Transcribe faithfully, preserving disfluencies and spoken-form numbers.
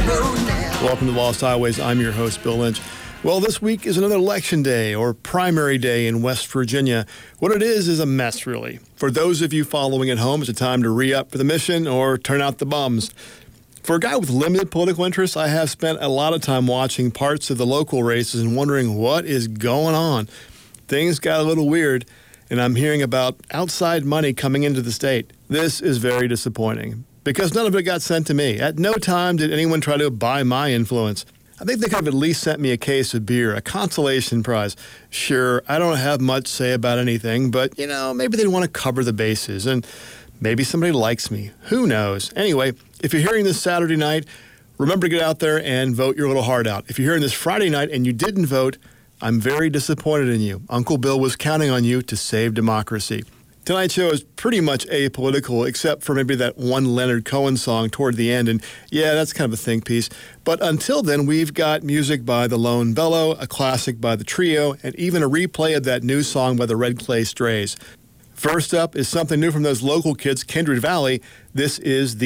Welcome to Lost Highways. I'm your host, Bill Lynch. Well, this week is another election day or primary day in West Virginia. What it is is a mess, really. For those of you following at home, it's a time to re-up for the mission or turn out the bums. For a guy with limited political interests, I have spent a lot of time watching parts of the local races and wondering what is going on. Things got a little weird, and I'm hearing about outside money coming into the state. This is very disappointing, because none of it got sent to me. At no time did anyone try to buy my influence. I think they could have at least sent me a case of beer, a consolation prize. Sure, I don't have much say about anything, but, you know, maybe they want to cover the bases, and maybe somebody likes me. Who knows? Anyway, if you're hearing this Saturday night, remember to get out there and vote your little heart out. If you're hearing this Friday night and you didn't vote, I'm very disappointed in you. Uncle Bill was counting on you to save democracy. Tonight's show is pretty much apolitical, except for maybe that one Leonard Cohen song toward the end, and yeah, that's kind of a think piece. But until then, we've got music by the Lone Bellow, a classic by the Trio, and even a replay of that new song by the Red Clay Strays. First up is something new from those local kids, Kindred Valley. This is the